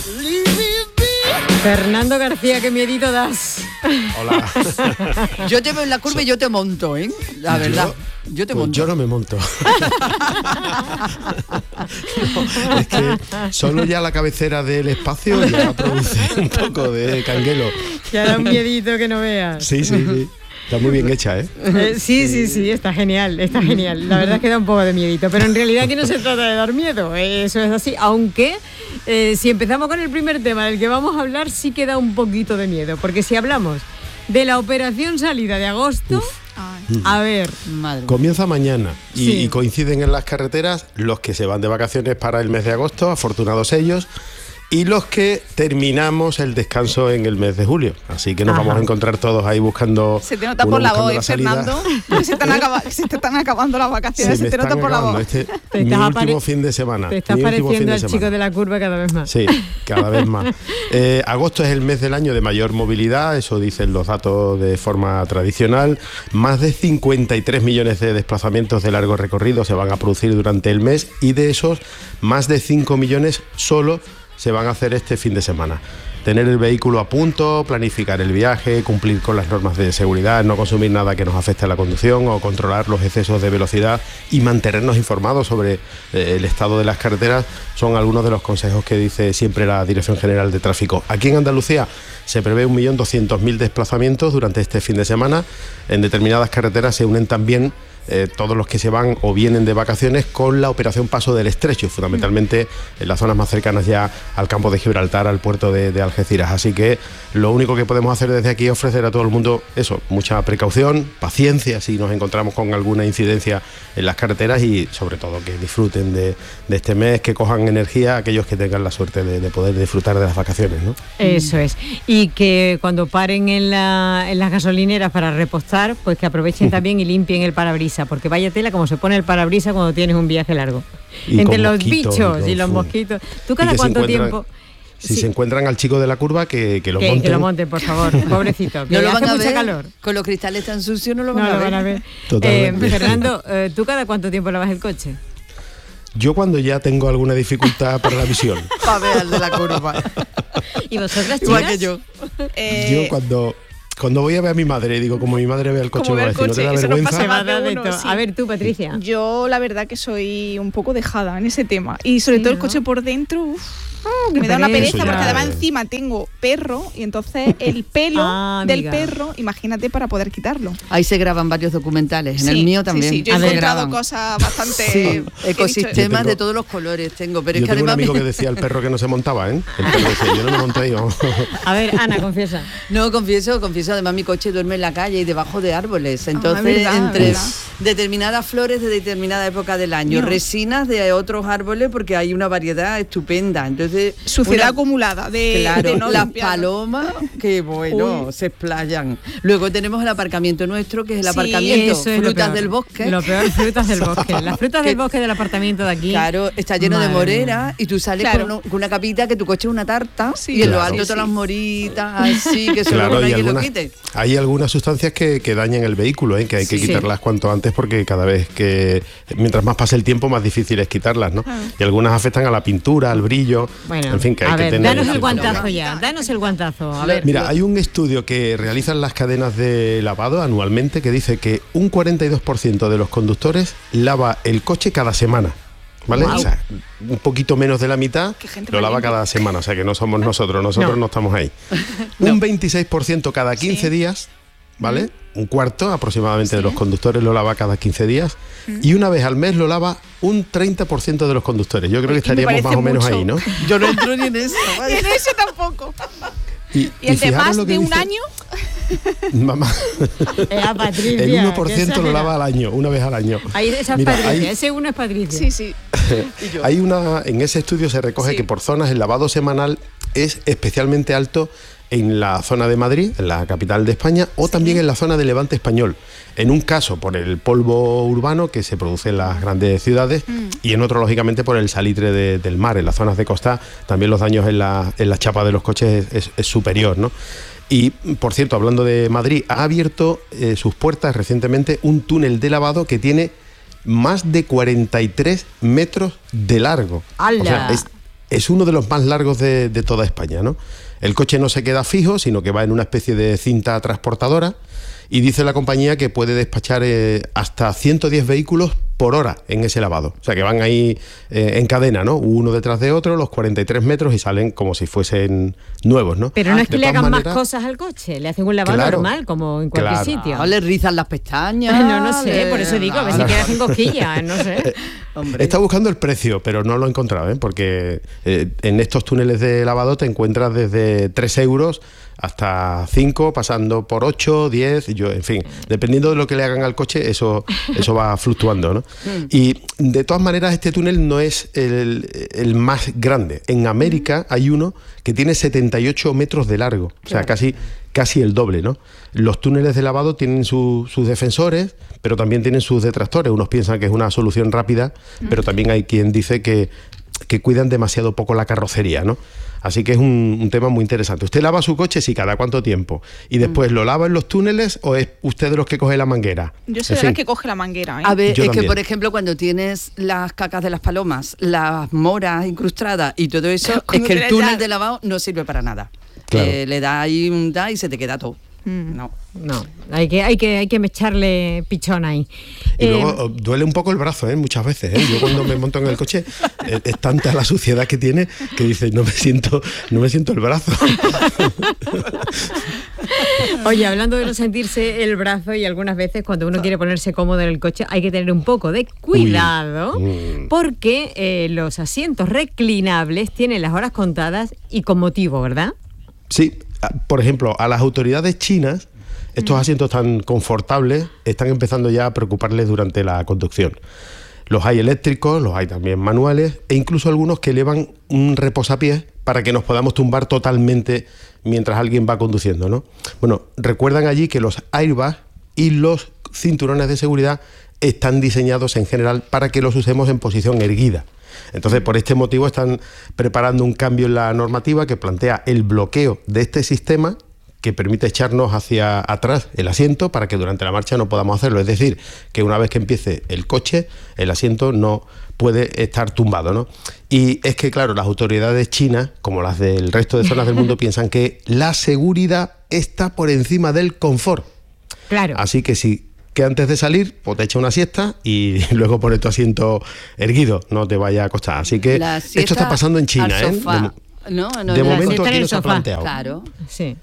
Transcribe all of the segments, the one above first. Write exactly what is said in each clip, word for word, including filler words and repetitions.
Fernando García, qué miedito das. Hola. Yo te veo en la curva y yo te monto, ¿eh? La verdad. Yo, yo te pues monto. Yo no me monto. No, es que solo ya la cabecera del espacio ya produce un poco de canguelo. Que da un miedito que no veas. Sí, sí, sí. Está muy bien hecha, ¿eh? eh sí, sí, sí, está genial, está genial. La verdad es que da un poco de miedito, pero en realidad aquí no se trata de dar miedo, eso es así. Aunque eh, si empezamos con el primer tema del que vamos a hablar, sí que da un poquito de miedo, porque si hablamos de la operación salida de agosto, Uf. a ver... Madre. Comienza mañana y, sí. y coinciden en las carreteras los que se van de vacaciones para el mes de agosto, afortunados ellos, y los que terminamos el descanso en el mes de julio. Así que nos Ajá. vamos a encontrar todos ahí buscando. Se te nota por la voz, Fernando, que se, se te están acabando las vacaciones. Se, se te nota por la voz. Este, mi último fin de semana. Te estás pareciendo al chico de la curva cada vez más. Sí, cada vez más. Eh, agosto es el mes del año de mayor movilidad, eso dicen los datos de forma tradicional. Más de cincuenta y tres millones de desplazamientos de largo recorrido se van a producir durante el mes y de esos, más de cinco millones solo se van a hacer este fin de semana. Tener el vehículo a punto, planificar el viaje, cumplir con las normas de seguridad, no consumir nada que nos afecte a la conducción o controlar los excesos de velocidad y mantenernos informados sobre eh, el estado de las carreteras son algunos de los consejos que dice siempre la Dirección General de Tráfico. Aquí en Andalucía se prevé un millón doscientos mil desplazamientos durante este fin de semana. En determinadas carreteras se unen también Eh, todos los que se van o vienen de vacaciones con la operación Paso del Estrecho, fundamentalmente en las zonas más cercanas ya al campo de Gibraltar, al puerto de, de Algeciras. Así que lo único que podemos hacer desde aquí es ofrecer a todo el mundo eso, mucha precaución, paciencia si nos encontramos con alguna incidencia en las carreteras y sobre todo que disfruten de, de este mes, que cojan energía aquellos que tengan la suerte de, de poder disfrutar de las vacaciones, ¿no? Eso es. Y que cuando paren en, la, en las gasolineras para repostar, pues que aprovechen también y limpien el parabrisas, porque vaya tela como se pone el parabrisas cuando tienes un viaje largo. Y entre los bichos y, y los mosquitos. ¿Tú cada cuánto tiempo...? Si sí. se encuentran al chico de la curva, que, que lo que, monten. Que lo monten, por favor, pobrecito. Que no lo hace van a mucha ver. calor. Con los cristales tan sucios no lo van, no a, lo ver. van a ver. Totalmente. Eh, Fernando, eh, ¿tú cada cuánto tiempo lavas el coche? Yo cuando ya tengo alguna dificultad para la visión. Para ver al de la curva. ¿Y vosotras, chicas? Igual que yo. Eh... Yo cuando... Cuando voy a ver a mi madre, digo, como mi madre ve el coche, me va a decir, ¿no te da vergüenza? Se va a, dar de todo. Sí. A ver tú, Patricia. Yo la verdad que soy un poco dejada en ese tema. Y sobre sí, todo ¿no? el coche por dentro, uff. Oh, me da una pereza porque además encima tengo perro y entonces el pelo ah, del perro, imagínate para poder quitarlo. Ahí se graban varios documentales, en sí, el mío también. Sí, sí. Yo he encontrado cosas bastante... Sí, ecosistemas de todos los colores tengo, pero yo es que tengo además... un amigo me... que decía el perro que no se montaba, ¿eh? El perro decía, yo no me monté yo. A ver, Ana, confiesa. No, confieso, confieso, además mi coche duerme en la calle y debajo de árboles, entonces ah, verdad, entre verdad. determinadas flores de determinada época del año, no. resinas de otros árboles porque hay una variedad estupenda, entonces... Suciedad una... acumulada de, claro, de no las limpiar. Palomas que bueno Uy. se explayan. Luego tenemos el aparcamiento nuestro, que es el sí, aparcamiento frutas peor, del bosque. Lo peor, frutas del bosque. Las frutas del bosque del apartamento de aquí. Claro, está lleno Madre. de morera y tú sales claro. con, con una capita que tu coche es una tarta sí, y en claro, lo alto sí. todas las moritas así que solo claro, no hay alguna, que lo quite. Hay algunas sustancias que, que dañan el vehículo, ¿eh? que hay que sí. quitarlas cuanto antes porque cada vez que mientras más pase el tiempo más difícil es quitarlas, ¿no? Ah. Y algunas afectan a la pintura, al brillo, bueno, en fin, que hay a que ver, tener... Danos el guantazo ya, danos el guantazo. A ver. Mira, hay un estudio que realizan las cadenas de lavado anualmente que dice que un cuarenta y dos por ciento de los conductores lava el coche cada semana. ¿Vale? Wow. O sea, un poquito menos de la mitad lo lava cada semana, o sea que no somos nosotros, nosotros no, no estamos ahí. no. Un veintiséis por ciento cada quince sí. días, ¿vale? Mm. Un cuarto aproximadamente sí. de los conductores lo lava cada quince días mm. y una vez al mes lo lava un treinta por ciento de los conductores. Yo creo que estaríamos más o menos mucho. ahí, ¿no? Yo no entro ni en eso. Ni en eso tampoco. Y, ¿Y el de más de dice, un año? Mamá, eh, Patricia, el uno por ciento lo lava al año, una vez al año. Ahí esa es Mira, Patricia, hay, ese uno es Patricia. Sí, sí. Hay una, en ese estudio se recoge sí. que por zonas el lavado semanal es especialmente alto en la zona de Madrid, en la capital de España, o sí. también en la zona de Levante español. En un caso por el polvo urbano que se produce en las grandes ciudades mm. y en otro, lógicamente, por el salitre de, del mar. En las zonas de costa también los daños en la, en la chapa de los coches es, es, es superior, ¿no? Y, por cierto, hablando de Madrid, ha abierto eh, sus puertas recientemente un túnel de lavado que tiene más de cuarenta y tres metros de largo. ¡Hala! O sea, es es uno de los más largos de, de toda España, ¿no? El coche no se queda fijo, sino que va en una especie de cinta transportadora, y dice la compañía que puede despachar eh, hasta ciento diez vehículos por hora en ese lavado. O sea, que van ahí eh, en cadena, ¿no? Uno detrás de otro, los cuarenta y tres metros, y salen como si fuesen nuevos, ¿no? Pero no ah, es que le hagan maneras, más cosas al coche, le hacen un lavado claro, normal, como en cualquier claro. sitio. O le rizan las pestañas. No, no sé, por eso digo, a ver si quiere hacen cosquillas, no sé. Hombre. Está buscando el precio, pero no lo he encontrado, ¿eh? Porque eh, en estos túneles de lavado te encuentras desde tres euros hasta cinco, pasando por ocho, diez, yo, en fin, dependiendo de lo que le hagan al coche, eso, eso va fluctuando, ¿no? Y de todas maneras, este túnel no es el, el más grande. En América hay uno que tiene setenta y ocho metros de largo, o sea, casi, casi el doble, ¿no? Los túneles de lavado tienen su, sus defensores, pero también tienen sus detractores. Unos piensan que es una solución rápida, pero también hay quien dice que, que cuidan demasiado poco la carrocería, ¿no? Así que es un, un tema muy interesante. ¿Usted lava su coche? Sí, ¿cada cuánto tiempo? ¿Y después mm. lo lava en los túneles o es usted de los que coge la manguera? Yo soy de las que coge la manguera, ¿eh? A ver, Yo es también. que, por ejemplo, cuando tienes las cacas de las palomas, las moras incrustadas y todo eso, es que el túnel de lavado no sirve para nada. Claro. Eh, le da ahí un da y se te queda todo. Mm. No, no, hay que, hay que, hay que echarle pichón ahí. Y eh, luego duele un poco el brazo, ¿eh? Muchas veces, ¿eh? Yo cuando me monto en el coche eh, es tanta la suciedad que tiene que dices, no me siento, no me siento el brazo. Oye, hablando de no sentirse el brazo, y algunas veces cuando uno quiere ponerse cómodo en el coche hay que tener un poco de cuidado. Uy. Porque eh, los asientos reclinables tienen las horas contadas y con motivo, ¿verdad? Sí. Por ejemplo, a las autoridades chinas, estos asientos tan confortables están empezando ya a preocuparles durante la conducción. Los hay eléctricos, los hay también manuales, e incluso algunos que llevan un reposapiés para que nos podamos tumbar totalmente mientras alguien va conduciendo, ¿no? Bueno, recuerdan allí que los airbags y los cinturones de seguridad están diseñados en general para que los usemos en posición erguida. Entonces, por este motivo están preparando un cambio en la normativa que plantea el bloqueo de este sistema que permite echarnos hacia atrás el asiento para que durante la marcha no podamos hacerlo. Es decir, que una vez que empiece el coche, el asiento no puede estar tumbado, ¿no? Y es que, claro, las autoridades chinas, como las del resto de zonas del mundo, piensan que la seguridad está por encima del confort. Claro. Así que si... que antes de salir, pues te echa una siesta y luego pones tu asiento erguido, no te vaya a costar. Así que esto está pasando en China, ¿eh? De, no, no, de momento aquí no se ha planteado. Claro. Sí.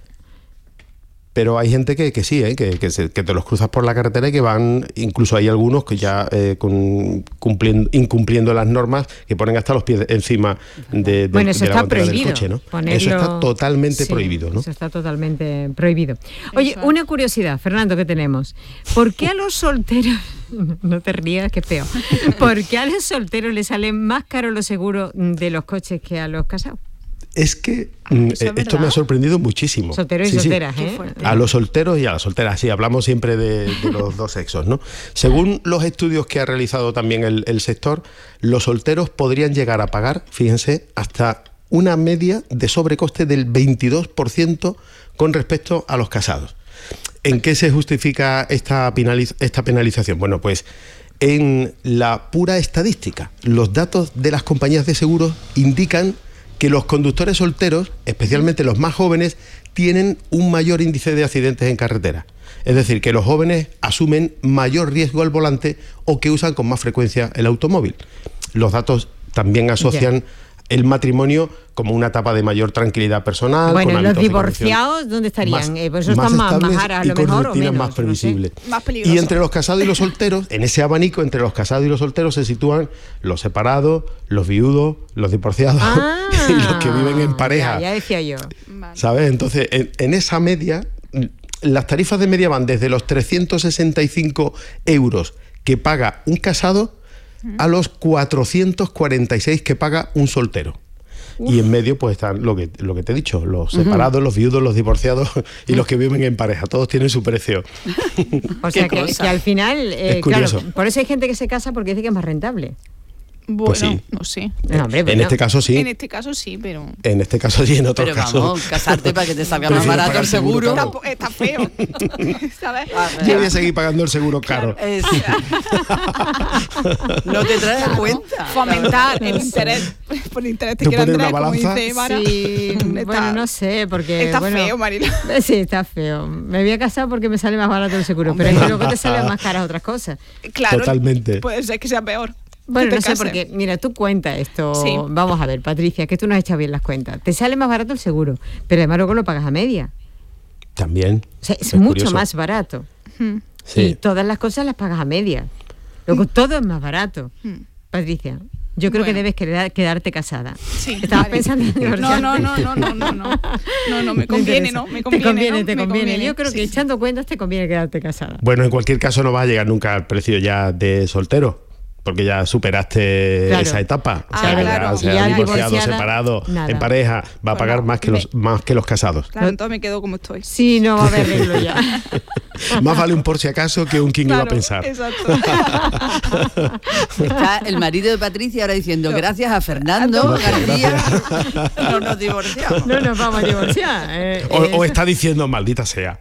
Pero hay gente que, que sí, ¿eh? que, que, se, que te los cruzas por la carretera y que van, incluso hay algunos que ya eh, con, cumpliendo, incumpliendo las normas, que ponen hasta los pies encima de, de, bueno, eso de la está guantera prohibido, del coche, ¿no? Ponerlo... Eso está totalmente sí, prohibido, ¿no? Eso está totalmente prohibido. Oye, eso. Una curiosidad, Fernando, que tenemos. ¿Por qué a los solteros... No te rías, que feo. ¿Por qué a los solteros les salen más caros los seguros de los coches que a los casados? Es que mm, es esto me ha sorprendido muchísimo. Solteros y sí, solteras, sí. ¿eh? A los solteros y a las solteras, sí, hablamos siempre de, de los dos sexos, ¿no? Según los estudios que ha realizado también el, el sector, los solteros podrían llegar a pagar, fíjense, hasta una media de sobrecoste del veintidós por ciento con respecto a los casados. ¿En qué se justifica esta, penaliz- esta penalización? Bueno, pues en la pura estadística. Los datos de las compañías de seguros indican que los conductores solteros, especialmente los más jóvenes, tienen un mayor índice de accidentes en carretera. Es decir, que los jóvenes asumen mayor riesgo al volante o que usan con más frecuencia el automóvil. Los datos también asocian yeah. el matrimonio como una etapa de mayor tranquilidad personal. Bueno, con los divorciados, ¿dónde estarían? Más, eh, pues eso están más, más caras, a lo mejor, o menos. Más previsibles. No sé. Más peligroso. Y entre los casados y los solteros, en ese abanico, entre los casados y los solteros, se sitúan los separados, los viudos, los divorciados ah, y los que viven en pareja. Ya, ya decía yo. ¿Sabes? Entonces, en, en esa media, las tarifas de media van desde los trescientos sesenta y cinco euros que paga un casado a los cuatrocientos cuarenta y seis que paga un soltero. Uf. Y en medio pues están lo que, lo que te he dicho, los separados, uh-huh. los viudos, los divorciados y uh-huh. los que viven en pareja. Todos tienen su precio. O sea que, que al final, eh, claro, por eso hay gente que se casa porque dice que es más rentable. Bueno, Pues sí. no sé. No, hombre, En bueno. este caso sí. En este caso sí, pero... En este caso sí, en otros Pero casos. vamos, casarte para que te salga Prefiero más barato pagar el seguro. seguro Está, está feo. ¿Sabes? Yo voy a seguir pagando el seguro caro. Es- no te traes cuenta. Fomentar el interés. Por interés te ¿Tú quiere pones una Andrés, como balanza? dice Mara. Sí, Está- bueno, no sé, porque... Está bueno, feo, Marina. Sí, está feo. Me voy a casar porque me sale más barato el seguro, pero es que luego te salen más caras otras cosas. Claro. Totalmente. Puede ser que sea peor. Bueno, que te no sé, cases. porque, mira, tú cuenta esto. Sí. Vamos a ver, Patricia, que tú no has echado bien las cuentas. Te sale más barato el seguro, pero además luego lo pagas a media. También. O sea, es, Es mucho curioso. más barato. Hmm. Sí. Y todas las cosas las pagas a media. Luego todo es más barato. Hmm. Patricia, yo creo Bueno. que debes quedar- quedarte casada. Sí, Estabas vale. pensando en No, divorciarte. no, no, no, no, no, no. No, no, me conviene, ¿no? Me conviene, te conviene, ¿no? te Me conviene. Yo creo que sí. echando cuentas te conviene quedarte casada. Bueno, en cualquier caso no vas a llegar nunca al precio ya de soltero, porque ya superaste Claro. esa etapa. O Ah, sea, que claro. ya sea Ya divorciado, divorciada, separado, nada. en pareja, va a Pues pagar no. más que los más que los casados. Claro, entonces me quedo como estoy. Sí, no va a haber arreglo ya. Más vale un por si acaso que un quién iba a Claro, pensar. Exacto. Está el marido de Patricia ahora diciendo, gracias a Fernando García, no nos divorciamos. No nos vamos a divorciar. eh, O, eh, o está diciendo, maldita sea.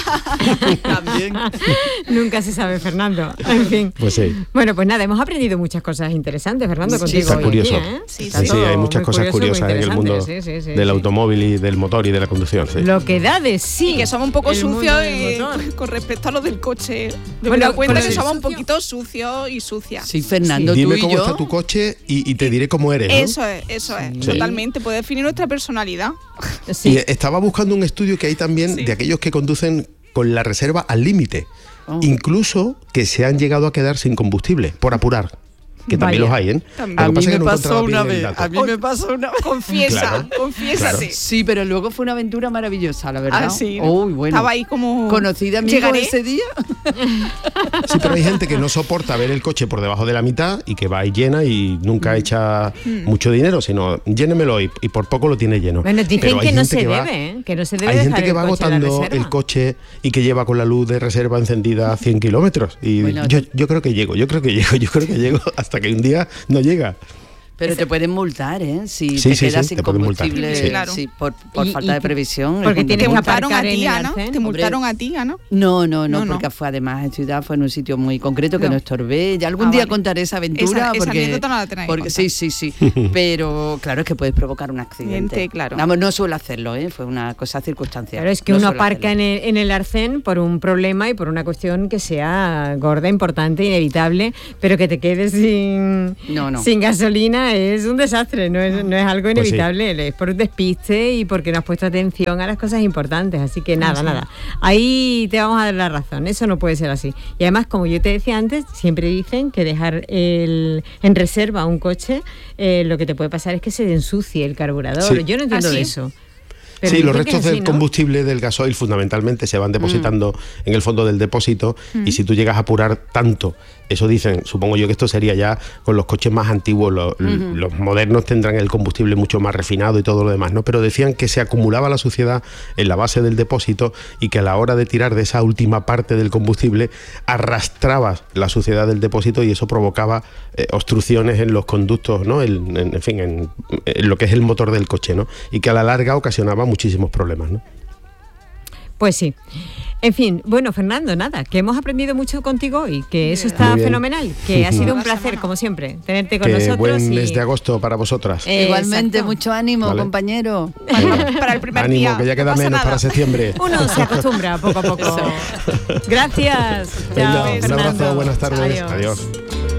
También. Nunca se sabe, Fernando. En fin. Pues sí. Bueno, pues nada, hemos aprendido muchas cosas interesantes, Fernando, Sí, contigo Está hoy curioso. aquí, ¿eh? Sí, Está Sí, sí, todo hay muchas muy cosas curioso, muy curiosas en el mundo interesante. Sí, sí, sí, del sí. automóvil y del motor y de la conducción. Sí. Lo que da de sí. Y que somos un poco el mundo sucios del eh, motor. con respecto a lo del coche. Yo me Bueno, he dado cuenta pero que el somos un sucio- poquito sucios y sucias. Sí, Fernando, Dime tú y cómo yo. está tu coche y, y te diré cómo eres. ¿no? Eso es, eso es. Sí. Totalmente. Puede definir nuestra personalidad. Sí. Y estaba buscando un estudio que hay también Sí. de aquellos que conducen con la reserva al límite. Oh. Incluso que se han llegado a quedar sin combustible por apurar. Que también Vaya. los hay, ¿eh? También. Lo A que mí pasa es me que no pasó encontraba bien una el vez. dato. A mí me pasó una vez. Confiesa, Claro, confiésate. claro. Sí, pero luego fue una aventura maravillosa, la verdad. Ah, sí. ¿no? Uy, bueno. Estaba ahí como. Conocí de amigos Llegaré. ese día. Sí, pero hay gente que no soporta ver el coche por debajo de la mitad y que va y llena y nunca echa mucho dinero, sino llénemelo y, y por poco lo tiene lleno. Bueno, dicen Pero hay que no gente se va- debe, ¿eh? Que no se debe Hay dejar gente que el va coche en la agotando reserva. el coche y que lleva con la luz de reserva encendida a cien kilómetros. Y Bueno, yo, yo creo que llego, yo creo que llego, yo creo que llego hasta que un día no llega. Pero te pueden multar, ¿eh? Si Sí, te sí, quedas sí, sin te pueden multar. combustible, Sí. Claro. sí, por, por Y- falta y- de previsión. porque es tienes una que multa. multaron a aparcar en ti, el Ana. arcén. Te multaron a ti, Ana. No, no, no, No, no. porque fue además en ciudad, fue en un sitio muy concreto que No. no, estorbé. Ya algún Ah, día vale. contaré esa aventura. Esa- esa porque, anécdota no la tenéis que porque contar. Sí, sí, sí. Pero claro, es que puedes provocar un accidente. Accidente, claro. Vamos, no suelo hacerlo, ¿eh? Fue una cosa circunstancial. Claro, es que No uno suelo aparca en hacerlo. el, en el arcén por un problema y por una cuestión que sea gorda, importante, inevitable, pero que te quedes sin, No, no. sin gasolina es un desastre, no es, no es algo Pues sí. inevitable, es por un despiste y porque no has puesto atención a las cosas importantes, así que nada, nada. Ahí te vamos a dar la razón, eso no puede ser así. Y además, como yo te decía antes, siempre dicen que dejar el, en reserva un coche, eh, lo que te puede pasar es que se ensucie el carburador. Sí. Yo no entiendo ¿Ah, sí? de eso. Pero Sí, los dicen que es restos así, del ¿no? combustible del gasoil fundamentalmente se van depositando en el fondo del depósito y si tú llegas a apurar tanto, eso dicen, supongo yo que esto sería ya con los coches más antiguos, lo- los modernos tendrán el combustible mucho más refinado y todo lo demás, ¿no? Pero decían que se acumulaba la suciedad en la base del depósito y que a la hora de tirar de esa última parte del combustible arrastrabas la suciedad del depósito y eso provocaba eh, obstrucciones en los conductos, ¿no? En, en- en fin, en, en lo que es el motor del coche, ¿no? Y que a la larga ocasionaba muchísimos problemas, ¿no? Pues sí. En fin, bueno, Fernando, nada, que hemos aprendido mucho contigo hoy, que eso está Muy bien. fenomenal, que ha sido un Toda la placer, semana. como siempre, tenerte con Que nosotros. buen y- mes de agosto para vosotras. Eh, Igualmente, exacto. mucho ánimo, Vale. compañero. Venga. Para el primer Ánimo, día. que ya no queda pasa menos nada. para septiembre. Uno se acostumbra poco a poco. Gracias. Venga, Chao, un Fernando. abrazo, buenas tardes. Adiós. Adiós.